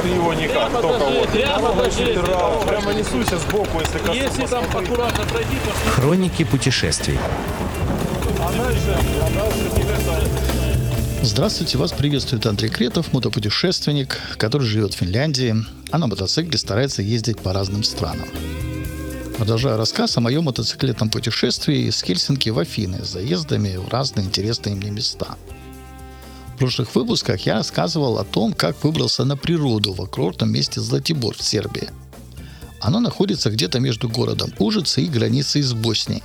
его никак, только вот. Прямо несуйся сбоку, если коснусь. Если там аккуратно пройди, то... Хроники путешествий. Здравствуйте, вас приветствует Андрей Кретов, мотопутешественник, который живет в Финляндии, а на мотоцикле старается ездить по разным странам. Продолжаю рассказ о моем мотоциклетном путешествии из Хельсинки в Афины с заездами в разные интересные мне места. В прошлых выпусках я рассказывал о том, как выбрался на природу в курортном месте Златибор в Сербии. Оно находится где-то между городом Ужице и границей с Боснией.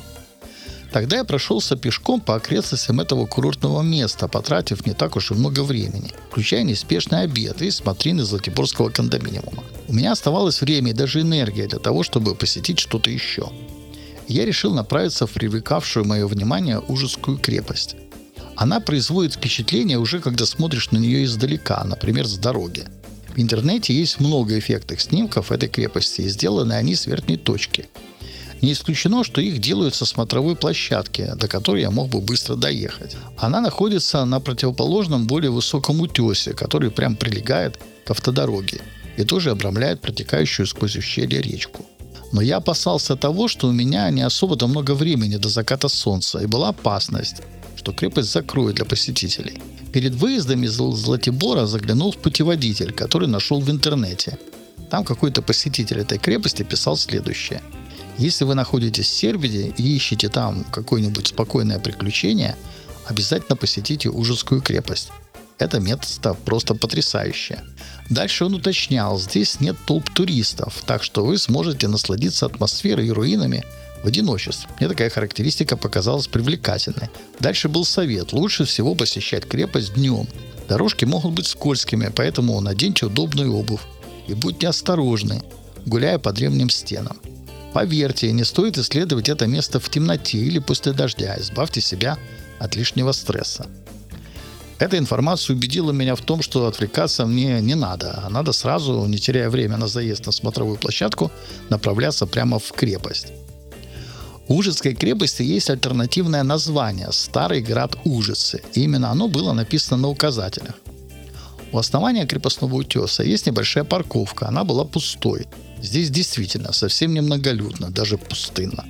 Тогда я прошелся пешком по окрестностям этого курортного места, потратив не так уж и много времени, включая неспешный обед и смотрины Златиборского кондоминиума. У меня оставалось время и даже энергия для того, чтобы посетить что-то еще. Я решил направиться в привлекавшую мое внимание Ужицкую крепость. Она производит впечатление уже когда смотришь на нее издалека, например, с дороги. В интернете есть много эффектных снимков этой крепости, и сделаны они с верхней точки. Не исключено, что их делают со смотровой площадки, до которой я мог бы быстро доехать. Она находится на противоположном, более высоком утесе, который прям прилегает к автодороге и тоже обрамляет протекающую сквозь ущелье речку. Но я опасался того, что у меня не особо-то много времени до заката солнца, и была опасность, что крепость закроют для посетителей. Перед выездом из Златибора заглянул в путеводитель, который нашел в интернете. Там какой-то посетитель этой крепости писал следующее. Если вы находитесь в Сербии и ищете там какое-нибудь спокойное приключение, обязательно посетите Ужицкую крепость. Это место просто потрясающее. Дальше он уточнял, здесь нет толп туристов, так что вы сможете насладиться атмосферой и руинами в одиночестве. Мне такая характеристика показалась привлекательной. Дальше был совет. Лучше всего посещать крепость днем. Дорожки могут быть скользкими, поэтому наденьте удобную обувь и будьте осторожны, гуляя по древним стенам. Поверьте, не стоит исследовать это место в темноте или после дождя. Избавьте себя от лишнего стресса. Эта информация убедила меня в том, что отвлекаться мне не надо, а надо сразу, не теряя время на заезд на смотровую площадку, направляться прямо в крепость. У Ужицкой крепости есть альтернативное название – Старый град Ужицы. И именно оно было написано на указателях. У основания крепостного утеса есть небольшая парковка, она была пустой. Здесь действительно совсем немноголюдно, даже пустынно.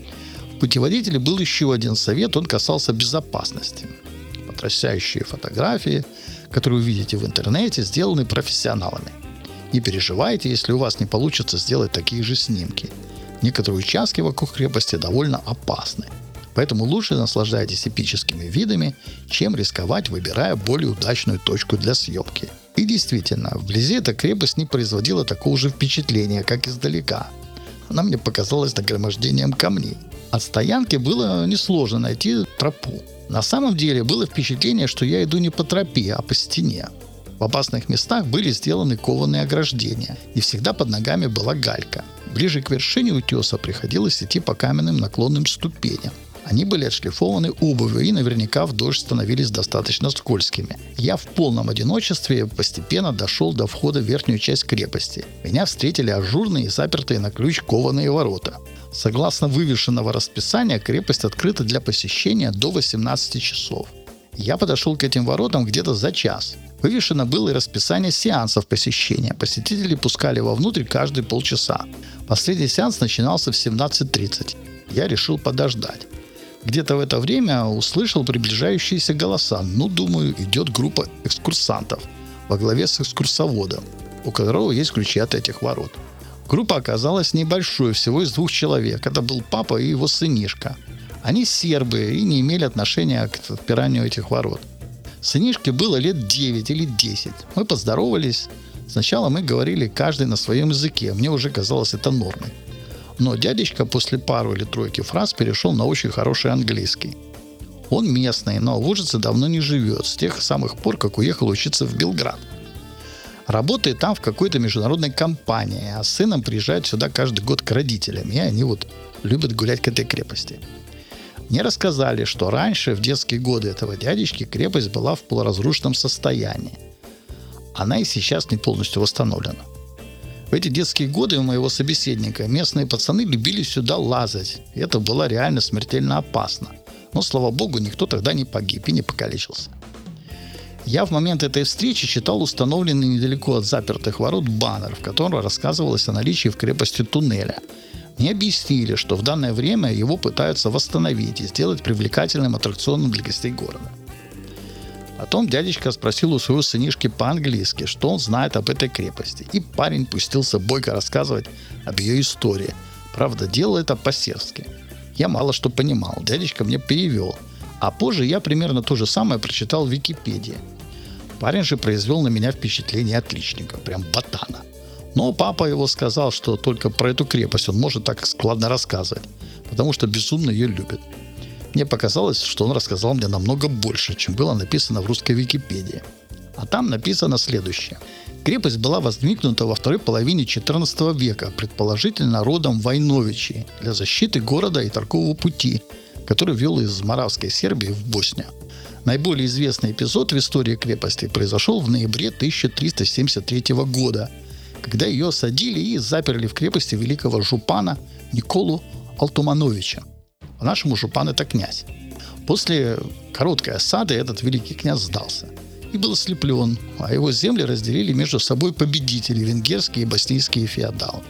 В путеводителе был еще один совет, он касался безопасности. Потрясающие фотографии, которые вы видите в интернете, сделаны профессионалами. Не переживайте, если у вас не получится сделать такие же снимки. Некоторые участки вокруг крепости довольно опасны. Поэтому лучше наслаждайтесь эпическими видами, чем рисковать, выбирая более удачную точку для съемки. И действительно, вблизи эта крепость не производила такого же впечатления, как издалека. Она мне показалась нагромождением камней. От стоянки было несложно найти тропу. На самом деле было впечатление, что я иду не по тропе, а по стене. В опасных местах были сделаны кованые ограждения, и всегда под ногами была галька. Ближе к вершине утеса приходилось идти по каменным наклонным ступеням. Они были отшлифованы обувью и наверняка в дождь становились достаточно скользкими. Я в полном одиночестве постепенно дошел до входа в верхнюю часть крепости. Меня встретили ажурные и запертые на ключ кованые ворота. Согласно вывешенного расписания, крепость открыта для посещения до 18 часов. Я подошел к этим воротам где-то за час. Вывешено было и расписание сеансов посещения. Посетители пускали вовнутрь каждые полчаса. Последний сеанс начинался в 17:30. Я решил подождать. Где-то в это время услышал приближающиеся голоса. Думаю, идет группа экскурсантов во главе с экскурсоводом, у которого есть ключи от этих ворот. Группа оказалась небольшой, всего из 2 человек. Это был папа и его сынишка. Они сербы и не имели отношения к отпиранию этих ворот. Сынишке было лет 9 или 10. Мы поздоровались. Сначала мы говорили каждый на своем языке. Мне уже казалось это нормой. Но дядечка после пару или тройки фраз перешел на очень хороший английский. Он местный, но в Ужице давно не живет, с тех самых пор, как уехал учиться в Белград. Работает там в какой-то международной компании, а с сыном приезжает сюда каждый год к родителям, и они любят гулять к этой крепости. Мне рассказали, что раньше, в детские годы этого дядечки, крепость была в полуразрушенном состоянии. Она и сейчас не полностью восстановлена. В эти детские годы у моего собеседника местные пацаны любили сюда лазать. И это было реально смертельно опасно. Но, слава богу, никто тогда не погиб и не покалечился. Я в момент этой встречи читал установленный недалеко от запертых ворот баннер, в котором рассказывалось о наличии в крепости туннеля. Мне объяснили, что в данное время его пытаются восстановить и сделать привлекательным аттракционом для гостей города. Потом дядечка спросил у своего сынишки по-английски, что он знает об этой крепости. И парень пустился бойко рассказывать об ее истории. Правда, делал это по-сербски. Я мало что понимал, дядечка мне перевел. А позже я примерно то же самое прочитал в Википедии. Парень же произвел на меня впечатление отличника, прям ботана. Но папа его сказал, что только про эту крепость он может так складно рассказывать, потому что безумно ее любит. Мне показалось, что он рассказал мне намного больше, чем было написано в русской Википедии. А там написано следующее. Крепость была воздвигнута во второй половине XIV века, предположительно родом Войновичей, для защиты города и торгового пути, который вел из Моравской Сербии в Боснию. Наиболее известный эпизод в истории крепости произошел в ноябре 1373 года, когда ее осадили и заперли в крепости великого жупана Николу Алтумановича. По-нашему, жупан – это князь. После короткой осады этот великий князь сдался и был ослеплен, а его земли разделили между собой победители – венгерские и боснийские феодалы.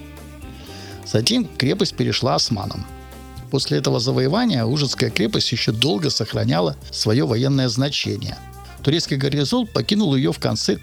Затем крепость перешла османам. После этого завоевания Ужицкая крепость еще долго сохраняла свое военное значение. Турецкий гарнизон покинул ее в конце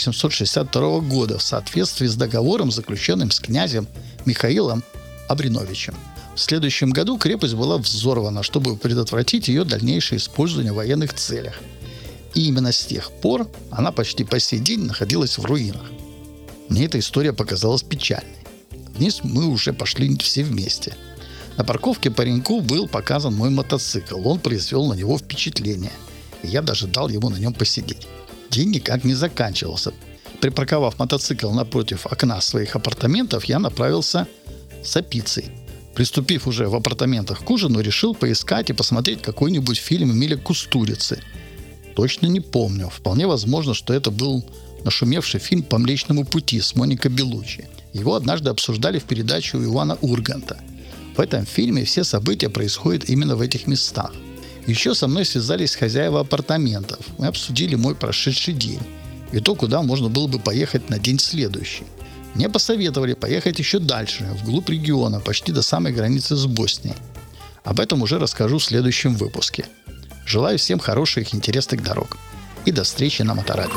1862 года в соответствии с договором, заключенным с князем Михаилом Абриновичем. В следующем году крепость была взорвана, чтобы предотвратить ее дальнейшее использование в военных целях. И именно с тех пор она почти по сей день находилась в руинах. Мне эта история показалась печальной. Вниз мы уже пошли все вместе. На парковке пареньку был показан мой мотоцикл. Он произвел на него впечатление. И я даже дал ему на нем посидеть. День никак не заканчивался. Припарковав мотоцикл напротив окна своих апартаментов, я направился с пиццей. Приступив уже в апартаментах к ужину, решил поискать и посмотреть какой-нибудь фильм Эмиля Кустурицы. Точно не помню. Вполне возможно, что это был нашумевший фильм «По Млечному пути» с Моникой Белуччи. Его однажды обсуждали в передаче у Ивана Урганта. В этом фильме все события происходят именно в этих местах. Еще со мной связались хозяева апартаментов. Мы обсудили мой прошедший день и то, куда можно было бы поехать на день следующий. Мне посоветовали поехать еще дальше, вглубь региона, почти до самой границы с Боснией. Об этом уже расскажу в следующем выпуске. Желаю всем хороших и интересных дорог. И до встречи на Моторадио.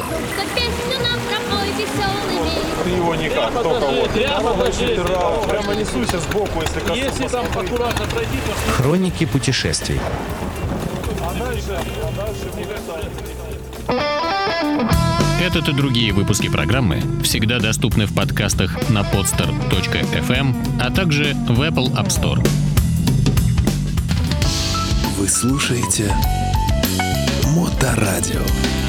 Ты его никак, только вот. Прямо пошли. Прямо несуйся сбоку, если коснуться. Если там аккуратно пройди, то Хроники путешествий. А дальше не Этот и другие выпуски программы всегда доступны в подкастах на podster.fm, а также в Apple App Store. Вы слушаете Моторадио.